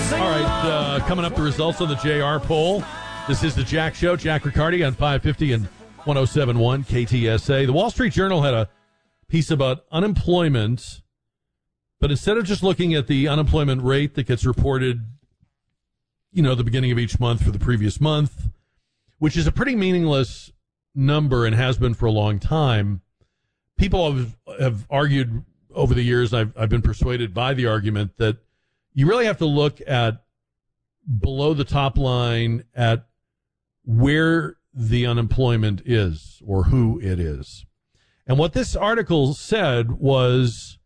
All right, coming up, the results of the JR poll. This is the Jack Show. Jack Riccardi on 550 and 107.1 KTSA. The Wall Street Journal had a piece about unemployment, but instead of just looking at the unemployment rate that gets reported, the beginning of each month for the previous month, which is a pretty meaningless number and has been for a long time, people have argued over the years, I've been persuaded by the argument that you really have to look at below the top line at where the unemployment is or who it is. And what this article said was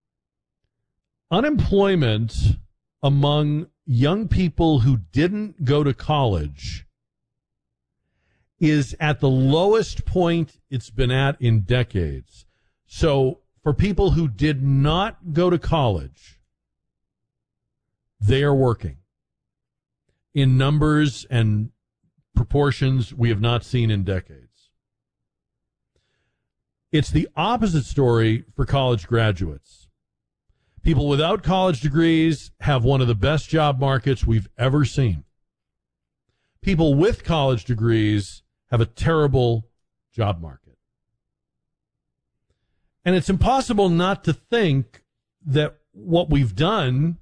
unemployment among young people who didn't go to college is at the lowest point it's been at in decades. So for people who did not go to college, they are working in numbers and proportions we have not seen in decades. It's the opposite story for college graduates. People without college degrees have one of the best job markets we've ever seen. People with college degrees have a terrible job market. And it's impossible not to think that what we've done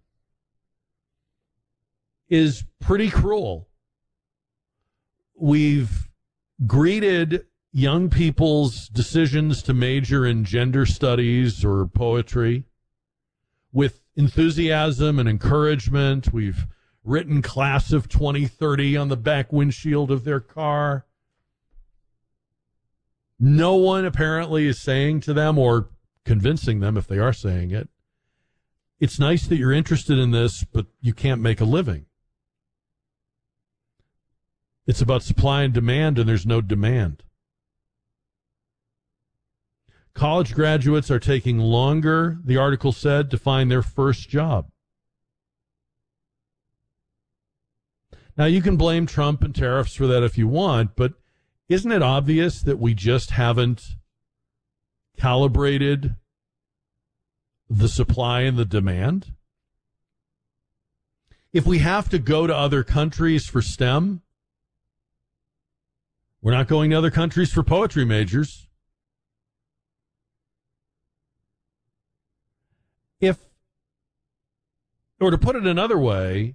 is pretty cruel. We've greeted young people's decisions to major in gender studies or poetry with enthusiasm and encouragement. We've written class of 2030 on the back windshield of their car. No one apparently is saying to them or convincing them, if they are saying it, it's nice that you're interested in this, but you can't make a living. It's about supply and demand, and there's no demand. College graduates are taking longer, the article said, to find their first job. Now, you can blame Trump and tariffs for that if you want, but isn't it obvious that we just haven't calibrated the supply and the demand? If we have to go to other countries for STEM, we're not going to other countries for poetry majors. Or to put it another way,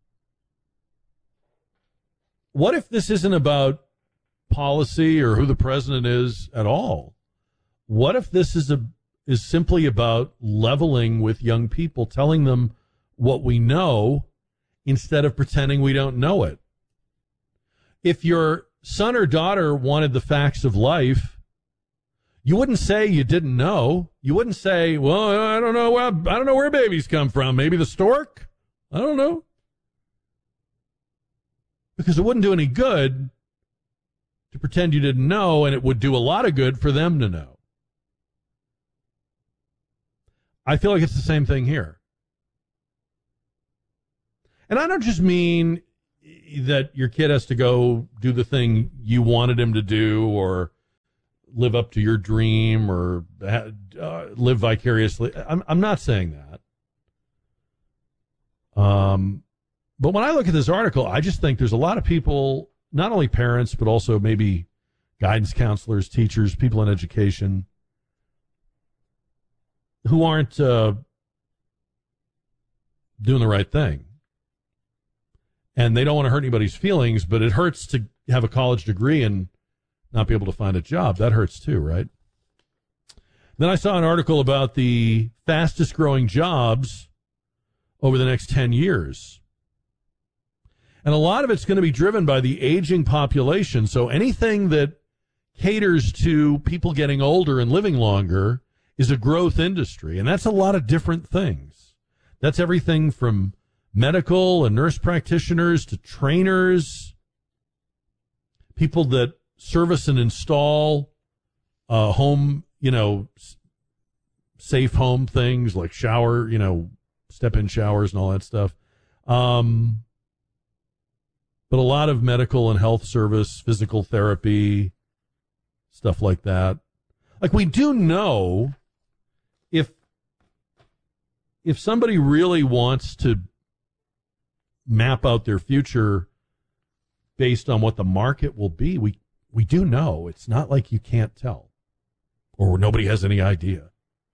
what if this isn't about policy or who the president is at all? What if this is simply about leveling with young people, telling them what we know instead of pretending we don't know it? If your son or daughter wanted the facts of life, you wouldn't say you didn't know. You wouldn't say, well, I don't know. I don't know where babies come from. Maybe the stork? I don't know. Because it wouldn't do any good to pretend you didn't know, and it would do a lot of good for them to know. I feel like it's the same thing here. And I don't just mean that your kid has to go do the thing you wanted him to do or live up to your dream or live vicariously. I'm not saying that. But when I look at this article, I just think there's a lot of people, not only parents, but also maybe guidance counselors, teachers, people in education, who aren't doing the right thing. And they don't want to hurt anybody's feelings, but it hurts to have a college degree and not be able to find a job. That hurts too, right? Then I saw an article about the fastest growing jobs over the next 10 years. And a lot of it's going to be driven by the aging population. So anything that caters to people getting older and living longer is a growth industry. And that's a lot of different things. That's everything from medical and nurse practitioners to trainers, people that service and install home, safe home things like shower, step-in showers and all that stuff. But a lot of medical and health service, physical therapy, stuff like that. Like, we do know if somebody really wants to map out their future based on what the market will be. We do know. It's not like you can't tell or nobody has any idea.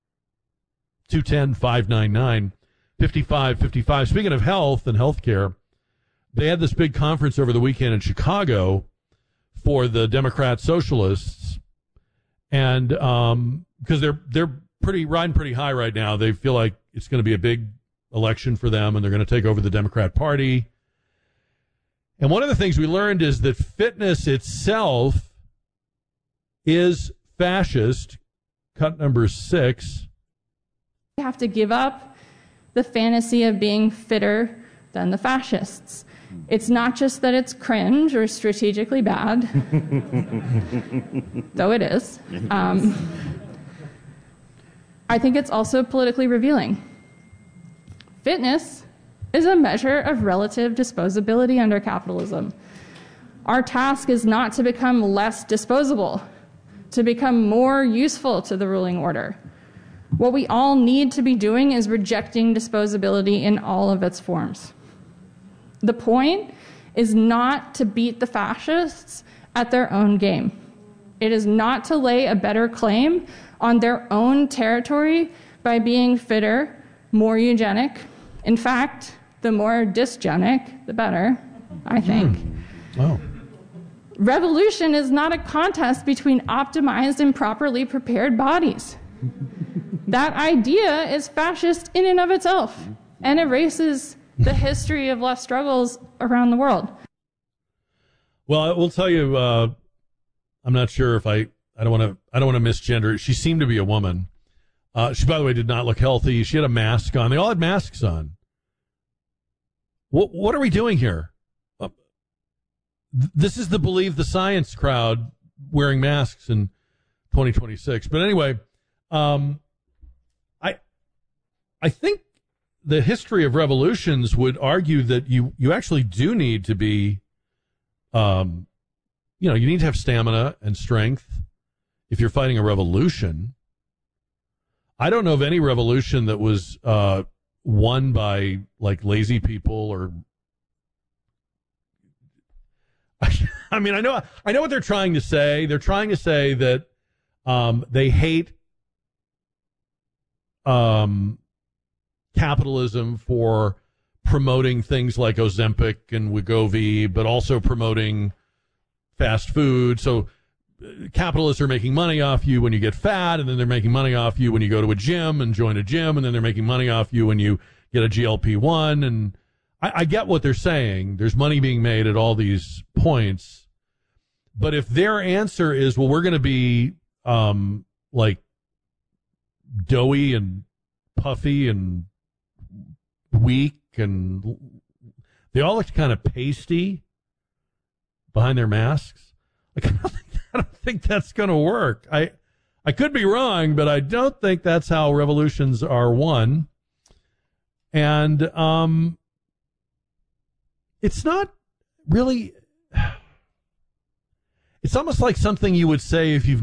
210-599-5555. Speaking of health and healthcare, they had this big conference over the weekend in Chicago for the Democrat Socialists, and because they're riding pretty high right now. They feel like it's going to be a big election for them, and they're going to take over the Democrat Party. And one of the things we learned is that fitness itself is fascist. Cut number 6. We have to give up the fantasy of being fitter than the fascists. It's not just that it's cringe or strategically bad, though it is. I think it's also politically revealing. Fitness is a measure of relative disposability under capitalism. Our task is not to become less disposable, to become more useful to the ruling order. What we all need to be doing is rejecting disposability in all of its forms. The point is not to beat the fascists at their own game. It is not to lay a better claim on their own territory by being fitter, more eugenic. In fact, the more dysgenic, the better, I think. Oh. Revolution is not a contest between optimized and properly prepared bodies. That idea is fascist in and of itself and erases the history of left struggles around the world. Well, I will tell you, I'm not sure if I don't want to misgender it. She seemed to be a woman. She, by the way, did not look healthy. She had a mask on. They all had masks on. What are we doing here? This is the Believe the Science crowd wearing masks in 2026. But anyway, I think the history of revolutions would argue that you actually do need to be, you need to have stamina and strength if you're fighting a revolution. I don't know of any revolution that was won by like lazy people or. I mean, I know what they're trying to say. They're trying to say that they hate capitalism for promoting things like Ozempic and Wegovy, but also promoting fast food. So capitalists are making money off you when you get fat, and then they're making money off you when you go to a gym and join a gym, and then they're making money off you when you get a GLP-1. And I get what they're saying. There's money being made at all these points. But if their answer is, well, we're going to be like doughy and puffy and weak, and they all look kind of pasty behind their masks. Like, I don't think that's going to work. I could be wrong, but I don't think that's how revolutions are won. And it's not really. It's almost like something you would say if you've